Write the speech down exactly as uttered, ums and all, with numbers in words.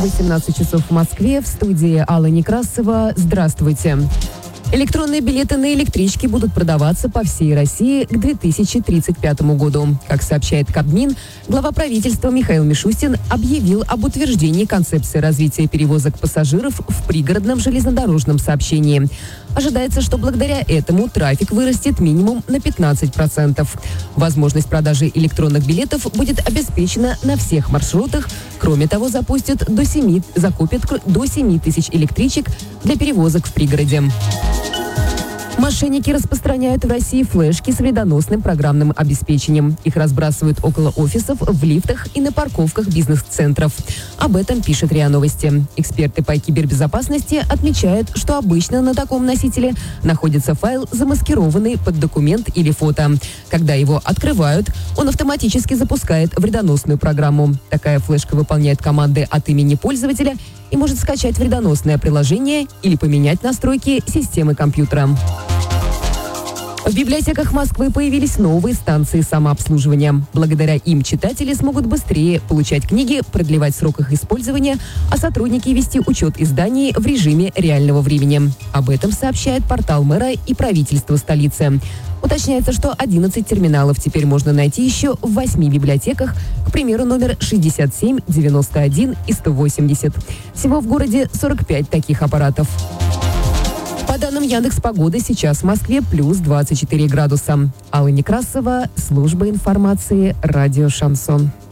восемнадцать часов в Москве. В студии Алла Некрасова. Здравствуйте. Электронные билеты на электрички будут продаваться по всей России к две тысячи тридцать пятому году. Как сообщает Кабмин, глава правительства Михаил Мишустин объявил об утверждении концепции развития перевозок пассажиров в пригородном железнодорожном сообщении. Ожидается, что благодаря этому трафик вырастет минимум на пятнадцать процентов. Возможность продажи электронных билетов будет обеспечена на всех маршрутах. Кроме того, запустят до семи, закупят до семи тысяч электричек для перевозок в пригороде. Мошенники распространяют в России флешки с вредоносным программным обеспечением. Их разбрасывают около офисов, в лифтах и на парковках бизнес-центров. Об этом пишет РИА Новости. Эксперты по кибербезопасности отмечают, что обычно на таком носителе находится файл, замаскированный под документ или фото. Когда его открывают, он автоматически запускает вредоносную программу. Такая флешка выполняет команды от имени пользователя и может скачать вредоносное приложение или поменять настройки системы компьютера. В библиотеках Москвы появились новые станции самообслуживания. Благодаря им читатели смогут быстрее получать книги, продлевать срок их использования, а сотрудники вести учет изданий в режиме реального времени. Об этом сообщает портал мэра и правительства столицы. Уточняется, что одиннадцать терминалов теперь можно найти еще в восьми библиотеках, к примеру, номер шестьдесят семь, девяносто один и сто восемьдесят. Всего в городе сорок пять таких аппаратов. По данным Яндекс.Погоды, сейчас в Москве плюс двадцать четыре градуса. Алла Некрасова, служба информации, радио «Шансон».